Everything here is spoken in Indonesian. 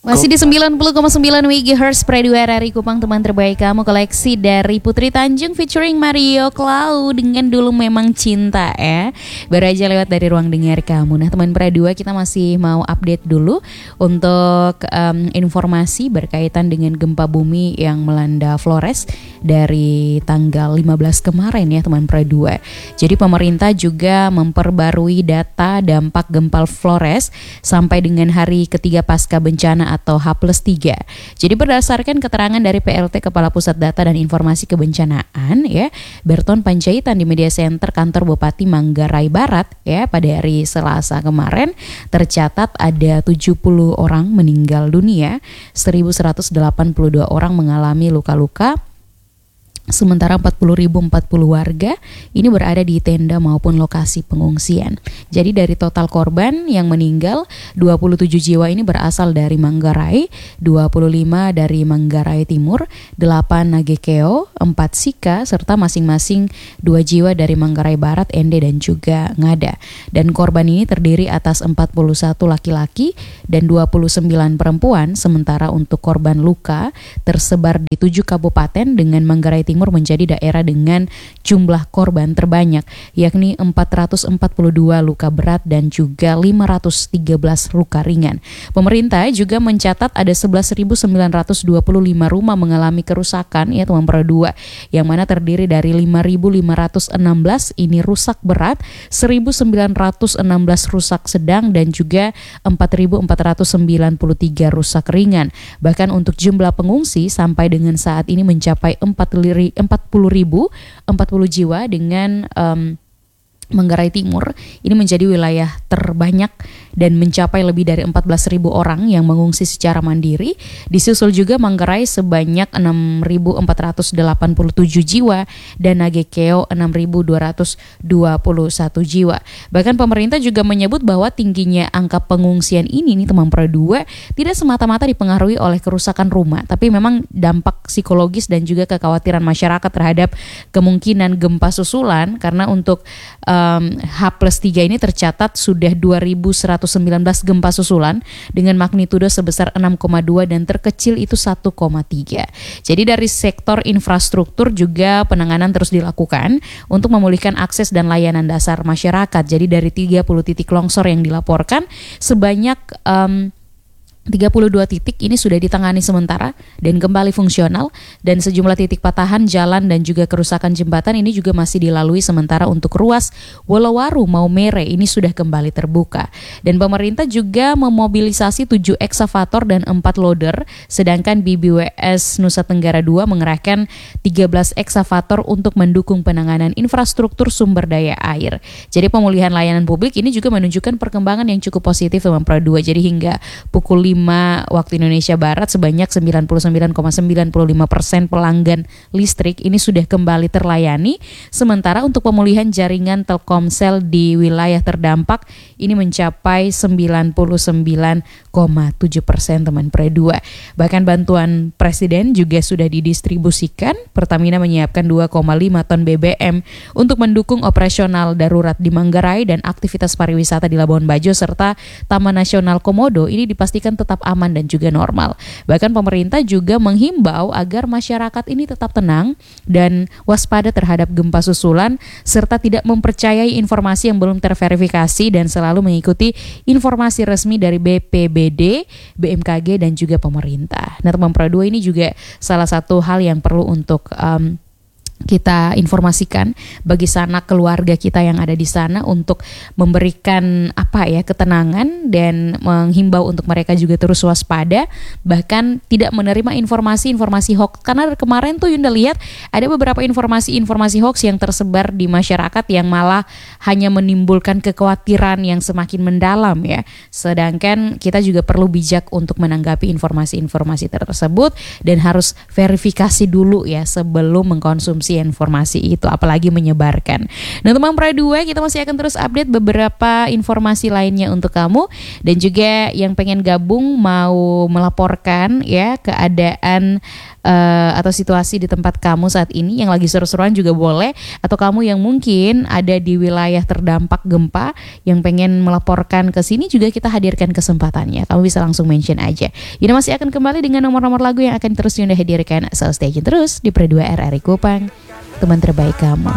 Masih di 90,9 MHz Radio RRI Kupang, teman terbaik kamu. Koleksi dari Putri Tanjung featuring Mario Clau dengan Dulu Memang Cinta ya. Baru aja lewat dari ruang dengar kamu. Nah teman Radio, kita masih mau update dulu untuk informasi berkaitan dengan gempa bumi yang melanda Flores dari tanggal 15 kemarin ya teman Radio. Jadi pemerintah juga memperbarui data dampak gempa Flores sampai dengan hari ketiga pasca bencana atau H+3. Jadi berdasarkan keterangan dari PLT Kepala Pusat Data dan Informasi Kebencanaan ya, Berton Panjaitan di Media Center Kantor Bupati Manggarai Barat ya, pada hari Selasa kemarin tercatat ada 70 orang meninggal dunia, 1.182 orang mengalami luka-luka. Sementara 40.040 warga ini berada di tenda maupun lokasi pengungsian. Jadi dari total korban yang meninggal, 27 jiwa ini berasal dari Manggarai, 25 dari Manggarai Timur, 8 Nagekeo, 4 Sika, serta masing-masing 2 jiwa dari Manggarai Barat, Ende dan juga Ngada. Dan korban ini terdiri atas 41 laki-laki dan 29 perempuan, sementara untuk korban luka tersebar di 7 kabupaten dengan Manggarai Timur menjadi daerah dengan jumlah korban terbanyak, yakni 442 luka berat dan juga 513 luka ringan. Pemerintah juga mencatat ada 11.925 rumah mengalami kerusakan ya teman Pro 2, yang mana terdiri dari 5.516 ini rusak berat, 1.916 rusak sedang dan juga 4.493 rusak ringan. Bahkan untuk jumlah pengungsi sampai dengan saat ini mencapai 40.040 jiwa dengan Manggarai Timur ini menjadi wilayah terbanyak dan mencapai lebih dari 14.000 orang yang mengungsi secara mandiri. Disusul juga Manggarai sebanyak 6.487 jiwa dan Nagekeo 6.221 jiwa. Bahkan pemerintah juga menyebut bahwa tingginya angka pengungsian ini nih teman Pro 2 tidak semata-mata dipengaruhi oleh kerusakan rumah, tapi memang dampak psikologis dan juga kekhawatiran masyarakat terhadap kemungkinan gempa susulan, karena untuk H+3 ini tercatat sudah 2.119 gempa susulan dengan magnitudo sebesar 6,2 dan terkecil itu 1,3. Jadi dari sektor infrastruktur juga penanganan terus dilakukan untuk memulihkan akses dan layanan dasar masyarakat. Jadi dari 30 titik longsor yang dilaporkan, sebanyak 32 titik ini sudah ditangani sementara dan kembali fungsional, dan sejumlah titik patahan jalan dan juga kerusakan jembatan ini juga masih dilalui sementara untuk ruas Wolowaru Maumere ini sudah kembali terbuka. Dan pemerintah juga memobilisasi 7 eksavator dan 4 loader, sedangkan BBWS Nusa Tenggara II mengerahkan 13 eksavator untuk mendukung penanganan infrastruktur sumber daya air. Jadi pemulihan layanan publik ini juga menunjukkan perkembangan yang cukup positif teman Pro 2. Jadi hingga pukul 5 waktu Indonesia Barat sebanyak 99,95% pelanggan listrik ini sudah kembali terlayani, sementara untuk pemulihan jaringan Telkomsel di wilayah terdampak ini mencapai 99,7% teman Pro 2. Bahkan bantuan Presiden juga sudah didistribusikan. Pertamina menyiapkan 2,5 ton BBM untuk mendukung operasional darurat di Manggarai dan aktivitas pariwisata di Labuan Bajo serta Taman Nasional Komodo ini dipastikan tetap aman dan juga normal. Bahkan pemerintah juga menghimbau agar masyarakat ini tetap tenang dan waspada terhadap gempa susulan serta tidak mempercayai informasi yang belum terverifikasi dan selalu mengikuti informasi resmi dari BPBD, BMKG dan juga pemerintah. Nah, teman Pro 2 ini juga salah satu hal yang perlu untuk kita informasikan bagi sanak keluarga kita yang ada di sana untuk memberikan ketenangan dan menghimbau untuk mereka juga terus waspada, bahkan tidak menerima informasi hoax, karena kemarin tuh Yunda lihat ada beberapa informasi hoax yang tersebar di masyarakat yang malah hanya menimbulkan kekhawatiran yang semakin mendalam ya. Sedangkan kita juga perlu bijak untuk menanggapi informasi tersebut dan harus verifikasi dulu ya sebelum mengkonsumsi mengkonsumsi informasi itu, apalagi menyebarkan. Nah teman Pro 2, kita masih akan terus update beberapa informasi lainnya untuk kamu. Dan juga yang pengen gabung mau melaporkan ya keadaan atau situasi di tempat kamu saat ini yang lagi seru-seruan juga boleh. Atau kamu yang mungkin ada di wilayah terdampak gempa yang pengen melaporkan ke sini juga kita hadirkan kesempatannya. Kamu bisa langsung mention aja. Yuna masih akan kembali dengan nomor-nomor lagu yang akan terus Yunda hadirkan. So stay tune terus di Pro 2 RRI Kupang, teman terbaik kamu.